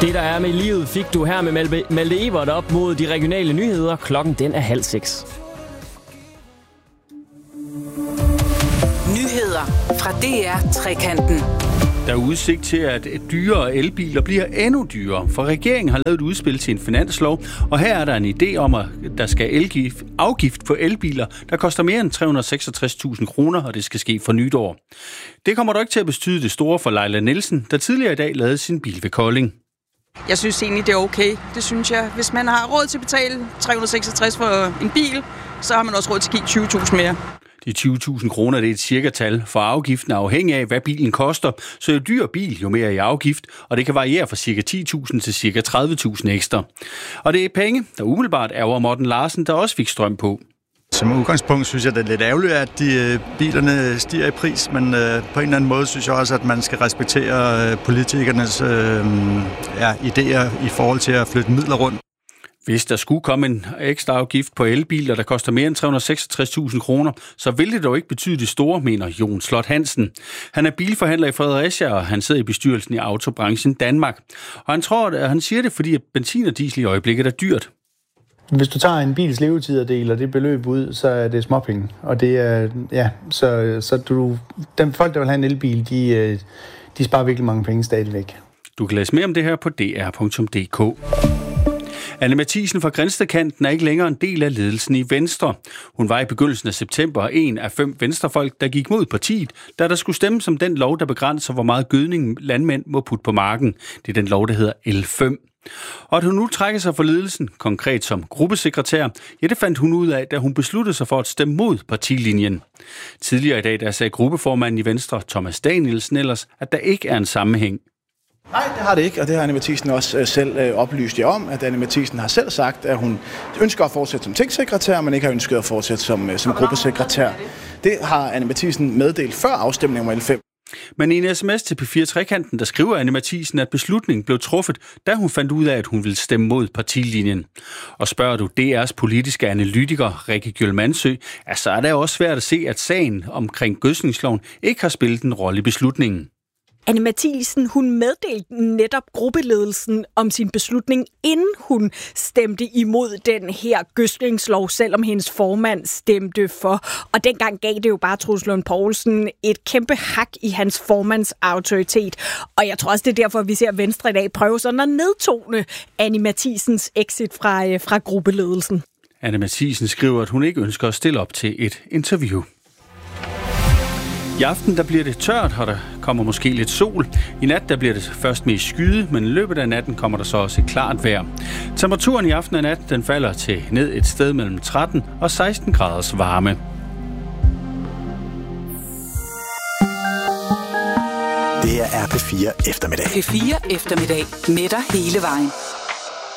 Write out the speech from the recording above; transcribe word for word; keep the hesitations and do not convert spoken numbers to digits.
Det, der er med livet, fik du her med Malte, Malte Ebert op mod de regionale nyheder. Klokken den er halv seks. Nyheder fra D R Trekanten. Der er udsigt til, at dyrere elbiler bliver endnu dyrere, for regeringen har lavet et udspil til en finanslov, og her er der en idé om, at der skal elgift, afgift på elbiler, der koster mere end tre hundrede og seksogtres tusind kroner, og det skal ske for nytår. Det kommer dog ikke til at betyde det store for Leila Nielsen, der tidligere i dag lavede sin bil ved Kolding. Jeg synes egentlig, det er okay. Det synes jeg. Hvis man har råd til at betale tre hundrede og seksogtres for en bil, så har man også råd til at give tyve tusind mere. De tyve tusind kroner det er et cirka-tal, for afgiften er afhængig af, hvad bilen koster. Så jo dyr bil, jo mere i afgift, og det kan variere fra cirka ti tusind til cirka tredive tusind ekstra. Og det er penge, der umiddelbart ærger Morten Larsen, der også fik strøm på. Som udgangspunkt synes jeg, det er lidt ærgerligt, at de, bilerne stiger i pris, men øh, på en eller anden måde synes jeg også, at man skal respektere øh, politikernes øh, ja, idéer i forhold til at flytte midler rundt. Hvis der skulle komme en ekstra afgift på elbiler, der koster mere end tre hundrede og seksogtres tusind kroner, så vil det dog ikke betyde det store, mener Jon Slot Hansen. Han er bilforhandler i Fredericia, og han sidder i bestyrelsen i Autobranchen Danmark. Og han tror, at han siger det, fordi benzin og diesel i øjeblikket er dyrt. Hvis du tager en bils levetid og deler det beløb ud, så er det småpenge. Og det er, ja, så, så du, dem folk, der vil have en elbil, de, de sparer virkelig mange penge stadigvæk. Du kan læse mere om det her på d r punktum d k. Anne Matthiesen fra Grindstedkanten er ikke længere en del af ledelsen i Venstre. Hun var i begyndelsen af september en af fem venstrefolk, der gik mod partiet, da der skulle stemme som den lov, der begrænser, hvor meget gødning landmænd må putte på marken. Det er den lov, der hedder L fem. Og at hun nu trækker sig for ledelsen, konkret som gruppesekretær, ja, det fandt hun ud af, da hun besluttede sig for at stemme mod partilinjen. Tidligere i dag, der sagde gruppeformanden i Venstre, Thomas Danielsen, ellers, at der ikke er en sammenhæng. Nej, det har det ikke, og det har Anne Matthiesen også selv øh, oplyst jer om, at Anne Matthiesen har selv sagt, at hun ønsker at fortsætte som tingsekretær, men ikke har ønsket at fortsætte som, øh, som gruppesekretær. Det har Anne Matthiesen meddelt før afstemningen om L fem. Men i en sms til P fire Trekanten, der skriver Anne Matthiesen, at beslutningen blev truffet, da hun fandt ud af, at hun ville stemme mod partilinjen. Og spørger du D R's politiske analytiker, Rikke Gjøl Mansø, ja, så er det også svært at se, at sagen omkring gødsningsloven ikke har spillet en rolle i beslutningen. Anne Matthiesen, hun meddelte netop gruppeledelsen om sin beslutning, inden hun stemte imod den her gødskningslov, selvom hendes formand stemte for. Og dengang gav det jo bare Troels Lund Poulsen et kæmpe hak i hans formands autoritet. Og jeg tror også, det er derfor, vi ser Venstre i dag prøve sådan at nedtone Anne Mathiesens exit fra, fra gruppeledelsen. Anne Matthiesen skriver, at hun ikke ønsker at stille op til et interview. I aften der bliver det tørt, og der kommer måske lidt sol. I nat der bliver det først mest skyde, men i løbet af natten kommer der så også et klart vejr. Temperaturen i aften og nat den falder til ned et sted mellem tretten og seksten graders varme. Det er R P fire eftermiddag. P fire eftermiddag med dig hele vejen.